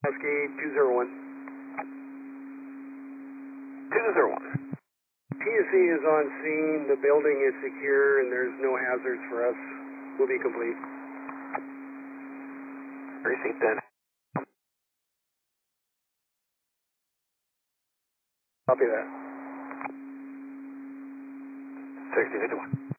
Cascade 201. 201. PSC is on scene, the building is secure, and there's no hazards for us. We'll be complete. Received then. Copy that. 6051.